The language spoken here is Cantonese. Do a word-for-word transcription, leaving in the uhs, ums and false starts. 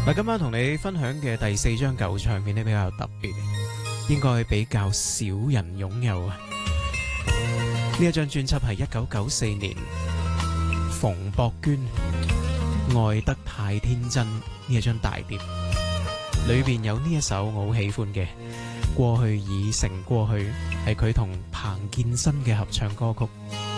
嗱，今晚同你分享嘅第四張舊唱片呢，比較特別，應該比較少人擁有啊。呢一張專輯係一九九四年馮博娟《愛得太天真》呢一張大碟，裏邊有呢一首我好喜歡嘅《過去已成過去》，係佢同彭健新嘅合唱歌曲。